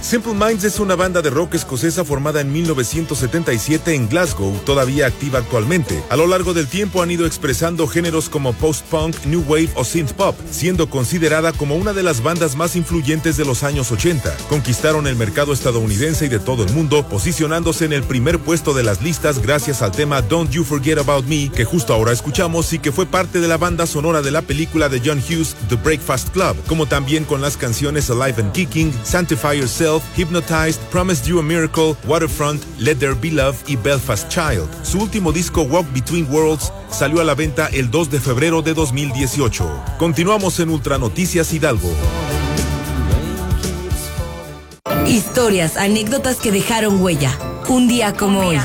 Simple Minds es una banda de rock escocesa formada en 1977 en Glasgow, todavía activa actualmente. A lo largo del tiempo han ido expresando géneros como post-punk, new wave o synth-pop, siendo considerada como una de las bandas más influyentes de los años 80. Conquistaron el mercado estadounidense y de todo el mundo, posicionándose en el primer puesto de las listas gracias al tema Don't You Forget About Me, que justo ahora escuchamos y que fue parte de la banda sonora de la película de John Hughes, The Breakfast Club, como también con las canciones Alive and Kicking, Sanctify Yourself, Hypnotized, Promised You a Miracle, Waterfront, Let There Be Love y Belfast Child. Su último disco Walk Between Worlds salió a la venta el 2 de febrero de 2018. Continuamos en Ultra Noticias Hidalgo. Historias, anécdotas que dejaron huella. Un día como hoy.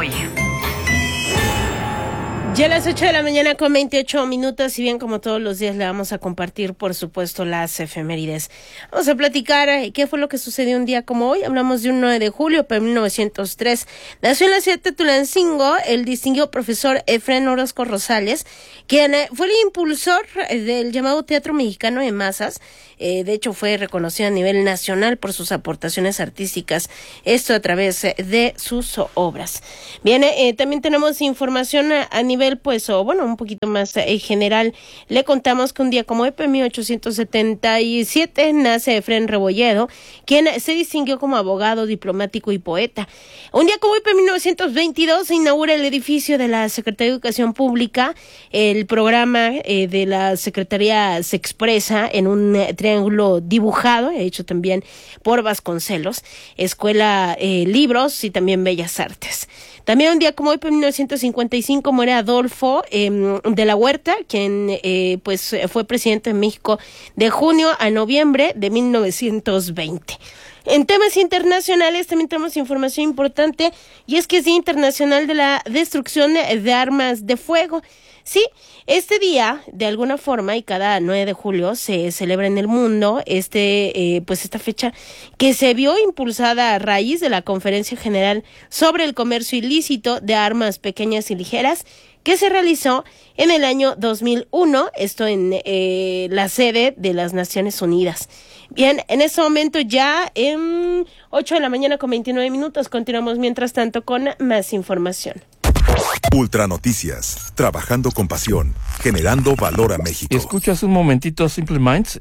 Ya a las 8 de la mañana con 28 minutos, y bien como todos los días le vamos a compartir, por supuesto, las efemérides. Vamos a platicar qué fue lo que sucedió un día como hoy. Hablamos de un 9 de julio, pero en 1903. Nació en la ciudad de Tulancingo el distinguido profesor Efrén Orozco Rosales, quien fue el impulsor del llamado Teatro Mexicano de Masas. De hecho, fue reconocido a nivel nacional por sus aportaciones artísticas, esto a través de sus obras. Bien, también tenemos información a nivel, un poquito más general. Le contamos que un día como hoy, en 1877, nace Efrén Rebolledo, quien se distinguió como abogado, diplomático y poeta. Un día como hoy, en 1922, se inaugura el edificio de la Secretaría de Educación Pública. El programa de la Secretaría se expresa en un triángulo dibujado, hecho también por Vasconcelos, Escuela Libros y también Bellas Artes. También un día como hoy, en 1955, muere Adolfo de la Huerta, quien fue presidente de México de junio a noviembre de 1920. En temas internacionales también tenemos información importante, y es que es Día Internacional de la Destrucción de Armas de Fuego. Sí, este día, de alguna forma, y cada 9 de julio se celebra en el mundo esta fecha, que se vio impulsada a raíz de la Conferencia General sobre el Comercio Ilícito de Armas Pequeñas y Ligeras, que se realizó en el año 2001, esto en la sede de las Naciones Unidas. Bien, en este momento ya en 8 de la mañana con 29 minutos, continuamos mientras tanto con más información. Ultra Noticias, trabajando con pasión, generando valor a México. Escucho hace un momentito Simple Minds,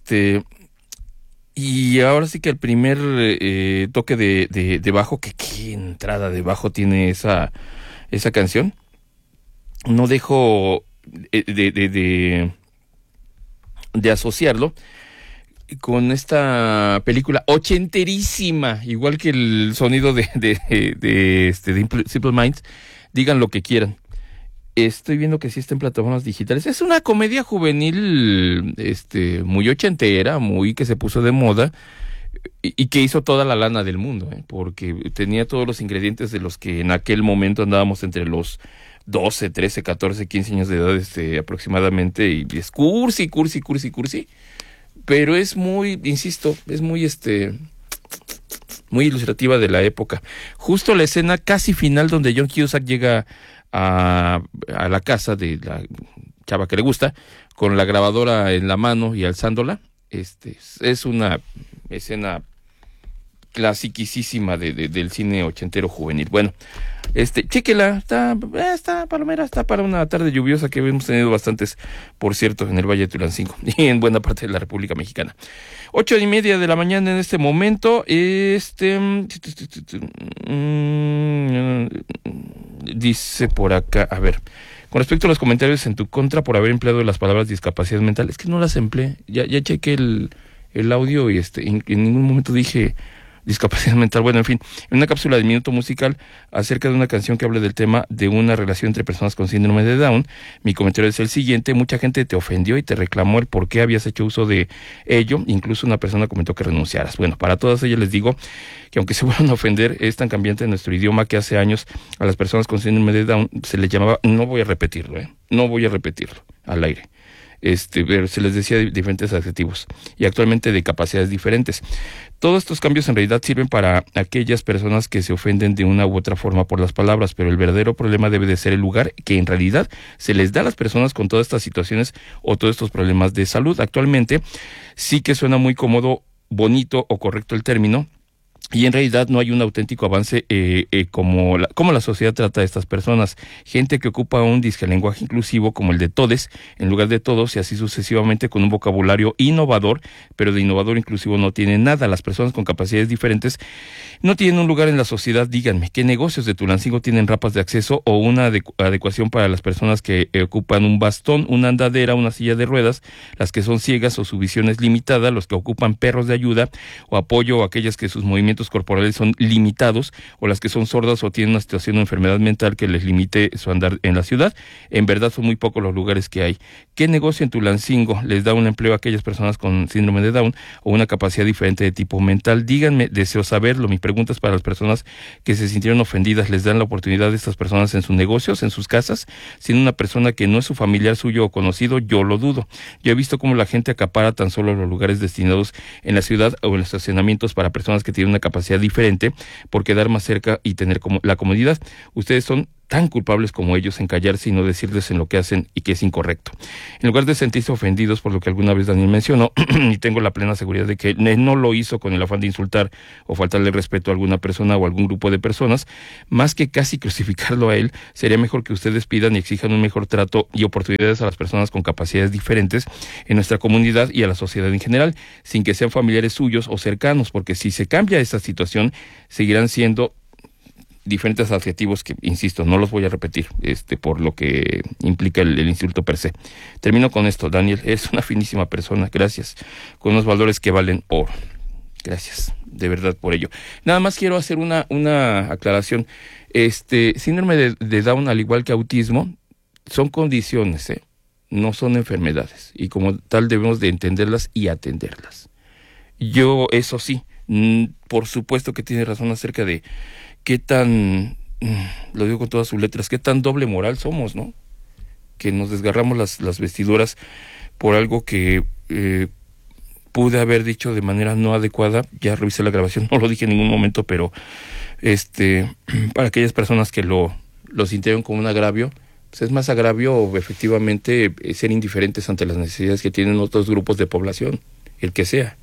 y ahora sí que el primer toque de bajo, que qué entrada de bajo tiene esa canción. No dejo de asociarlo con esta película ochenterísima, igual que el sonido de Simple Minds. Digan lo que quieran. Estoy viendo que sí está en plataformas digitales. Es una comedia juvenil, muy ochentera, muy que se puso de moda y que hizo toda la lana del mundo, porque tenía todos los ingredientes de los que en aquel momento andábamos entre los 12, 13, 14, 15 años de edad, aproximadamente, y es cursi, pero es muy, insisto, es muy, muy ilustrativa de la época. Justo la escena casi final donde John Cusack llega a la casa de la chava que le gusta, con la grabadora en la mano y alzándola, es una escena clasiquísima del cine ochentero juvenil. Bueno, chéquela, está palomera, está para una tarde lluviosa que hemos tenido bastantes, por cierto, en el Valle de Tulancingo y en buena parte de la República Mexicana. 8:30 de la mañana en este momento. Dice por acá, a ver, con respecto a los comentarios en tu contra por haber empleado las palabras discapacidad mental, es que no las empleé, ya chequé el audio y en ningún momento dije discapacidad mental. Bueno, en fin, en una cápsula de Minuto Musical acerca de una canción que habla del tema de una relación entre personas con síndrome de Down, mi comentario es el siguiente: mucha gente te ofendió y te reclamó el por qué habías hecho uso de ello, incluso una persona comentó que renunciaras. Bueno, para todas ellas les digo que aunque se vuelvan a ofender, es tan cambiante en nuestro idioma que hace años a las personas con síndrome de Down se les llamaba, no voy a repetirlo al aire, pero se les decía diferentes adjetivos, y actualmente de capacidades diferentes. Todos estos cambios en realidad sirven para aquellas personas que se ofenden de una u otra forma por las palabras, pero el verdadero problema debe de ser el lugar que en realidad se les da a las personas con todas estas situaciones o todos estos problemas de salud. Actualmente sí que suena muy cómodo, bonito o correcto el término, Y en realidad no hay un auténtico avance como la sociedad trata a estas personas. Gente que ocupa un disque lenguaje inclusivo como el de todes, en lugar de todos, y así sucesivamente, con un vocabulario innovador, pero de innovador inclusivo no tiene nada. Las personas con capacidades diferentes no tienen un lugar en la sociedad. Díganme, ¿qué negocios de Tulancingo tienen rampas de acceso o una adecuación para las personas que ocupan un bastón, una andadera, una silla de ruedas, las que son ciegas o su visión es limitada, los que ocupan perros de ayuda o apoyo, o aquellas que sus movimientos corporales son limitados, o las que son sordas o tienen una situación de enfermedad mental que les limite su andar en la ciudad? En verdad son muy pocos los lugares que hay. ¿Qué negocio en Tulancingo les da un empleo a aquellas personas con síndrome de Down o una capacidad diferente de tipo mental? Díganme, deseo saberlo. Mi pregunta es para las personas que se sintieron ofendidas. ¿Les dan la oportunidad de estas personas en sus negocios, en sus casas? Sin una persona que no es su familiar, suyo o conocido, yo lo dudo. Yo he visto cómo la gente acapara tan solo los lugares destinados en la ciudad o en los estacionamientos para personas que tienen una capacidad diferente por quedar más cerca y tener como la comodidad. Ustedes son tan culpables como ellos en callarse y no decirles en lo que hacen y que es incorrecto. En lugar de sentirse ofendidos por lo que alguna vez Daniel mencionó, y tengo la plena seguridad de que no lo hizo con el afán de insultar o faltarle respeto a alguna persona o algún grupo de personas, más que casi crucificarlo a él, sería mejor que ustedes pidan y exijan un mejor trato y oportunidades a las personas con capacidades diferentes en nuestra comunidad y a la sociedad en general, sin que sean familiares suyos o cercanos, porque si se cambia esta situación, seguirán siendo diferentes adjetivos que, insisto, no los voy a repetir, por lo que implica el insulto per se. Termino con esto. Daniel, eres una finísima persona, gracias, con unos valores que valen oro. Gracias, de verdad, por ello. Nada más quiero hacer una aclaración. Síndrome de Down, al igual que autismo, son condiciones, no son enfermedades, y como tal debemos de entenderlas y atenderlas. Yo, eso sí, por supuesto que tiene razón acerca de qué tan, lo digo con todas sus letras, qué tan doble moral somos, ¿no? Que nos desgarramos las vestiduras por algo que pude haber dicho de manera no adecuada. Ya revisé la grabación, no lo dije en ningún momento, pero para aquellas personas que lo sintieron como un agravio, pues es más agravio efectivamente ser indiferentes ante las necesidades que tienen otros grupos de población, el que sea.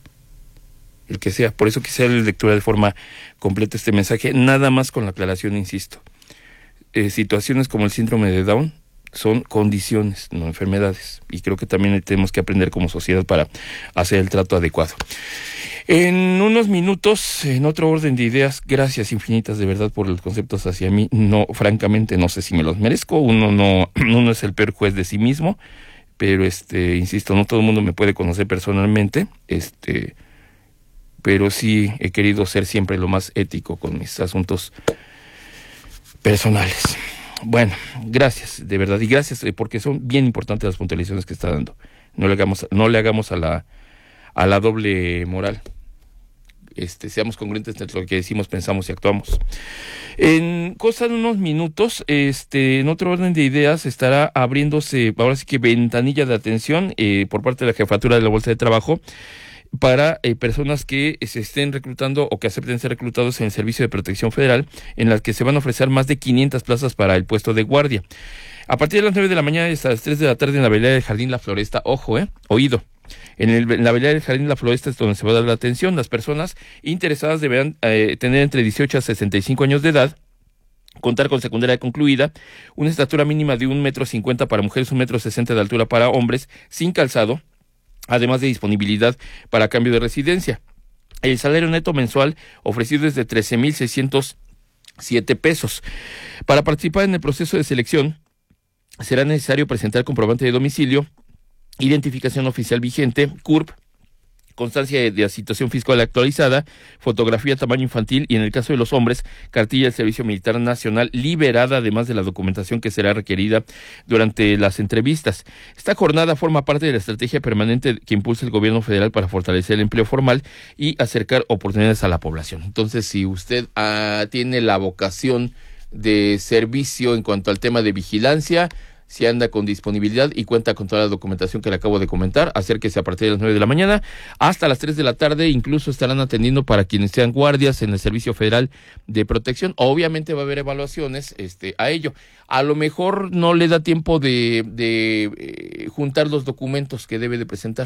Por eso quise darle lectura de forma completa este mensaje, nada más con la aclaración, insisto. Situaciones como el síndrome de Down son condiciones, no enfermedades, y creo que también tenemos que aprender como sociedad para hacer el trato adecuado. En unos minutos, en otro orden de ideas, gracias infinitas de verdad por los conceptos hacia mí. No, francamente no sé si me los merezco, uno es el peor juez de sí mismo, pero insisto, no todo el mundo me puede conocer personalmente, pero sí he querido ser siempre lo más ético con mis asuntos personales. Bueno, gracias, de verdad, y gracias porque son bien importantes las puntualizaciones que está dando. No le hagamos a la doble moral. Seamos congruentes entre lo que decimos, pensamos y actuamos. En cosa de unos minutos, en otro orden de ideas, estará abriéndose, ahora sí que ventanilla de atención por parte de la Jefatura de la Bolsa de Trabajo para personas que se estén reclutando o que acepten ser reclutados en el Servicio de Protección Federal, en las que se van a ofrecer más de 500 plazas para el puesto de guardia. A partir de las 9 de la mañana y hasta las 3 de la tarde en la Avenida del Jardín La Floresta, ojo, oído. En la Avenida del Jardín La Floresta es donde se va a dar la atención. Las personas interesadas deberán tener entre 18 a 65 años de edad, contar con secundaria concluida, una estatura mínima de 1,50 m para mujeres, 1,60 m de altura para hombres, sin calzado, además de disponibilidad para cambio de residencia. El salario neto mensual ofrecido es de 13,607 pesos. Para participar en el proceso de selección, será necesario presentar comprobante de domicilio, identificación oficial vigente, CURP, constancia de la situación fiscal actualizada, fotografía tamaño infantil y, en el caso de los hombres, cartilla del Servicio Militar Nacional liberada, además de la documentación que será requerida durante las entrevistas. Esta jornada forma parte de la estrategia permanente que impulsa el gobierno federal para fortalecer el empleo formal y acercar oportunidades a la población. Entonces, si usted tiene la vocación de servicio en cuanto al tema de vigilancia, si anda con disponibilidad y cuenta con toda la documentación que le acabo de comentar, acérquese a partir de las 9 de la mañana hasta las 3 de la tarde. Incluso estarán atendiendo para quienes sean guardias en el Servicio Federal de Protección. Obviamente va a haber evaluaciones a ello. A lo mejor no le da tiempo de juntar los documentos que debe de presentar,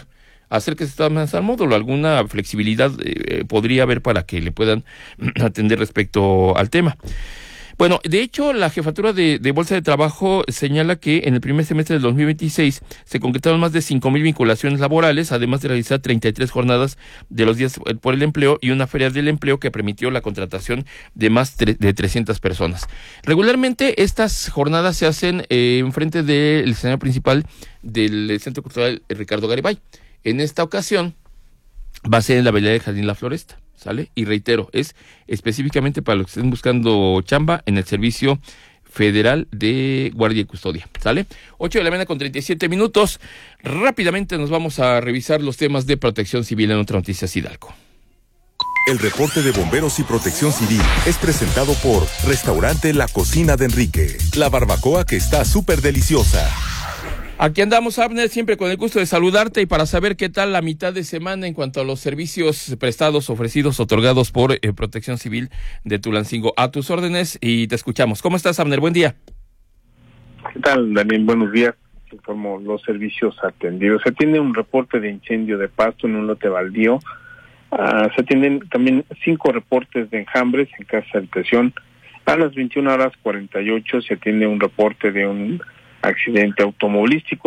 acérquese más al módulo, alguna flexibilidad podría haber para que le puedan atender respecto al tema. Bueno, de hecho, la Jefatura de Bolsa de Trabajo señala que en el primer semestre del 2026 se concretaron más de 5,000 vinculaciones laborales, además de realizar 33 jornadas de los días por el empleo y una feria del empleo que permitió la contratación de más de 300 personas. Regularmente estas jornadas se hacen en frente del escenario principal del Centro Cultural Ricardo Garibay. En esta ocasión va a ser en la Avenida de Jardín La Floresta, ¿sale? Y reitero, es específicamente para los que estén buscando chamba en el Servicio Federal de Guardia y Custodia, ¿sale? 8:37 a.m. Rápidamente nos vamos a revisar los temas de protección civil en Otra Noticias Hidalgo. El reporte de bomberos y protección civil es presentado por Restaurante La Cocina de Enrique, la barbacoa que está súper deliciosa. Aquí andamos, Abner, siempre con el gusto de saludarte y para saber qué tal la mitad de semana en cuanto a los servicios prestados, ofrecidos, otorgados por Protección Civil de Tulancingo. A tus órdenes y te escuchamos. ¿Cómo estás, Abner? Buen día. ¿Qué tal, Daniel? Buenos días. Informo los servicios atendidos. Se atiende un reporte de incendio de pasto en un lote baldío. Se atienden también 5 reportes de enjambres en casa de habitación. A las 21:48 se atiende un reporte de un accidente automovilístico.